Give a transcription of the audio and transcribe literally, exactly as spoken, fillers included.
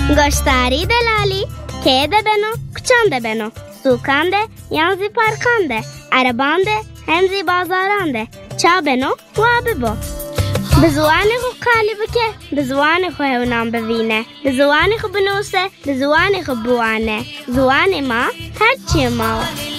گشتاری دلالی که ده بنو کچان ده بنو سوکان ده یانزی پارکان ده عربان ده همزی بازاران ده چا بنو و ببو به زوانی خو کالی بکه به زوانی خو هونام ببینه به زوانی خو بنوسه به زوانی خو بوانه زوانی ما هرچی ما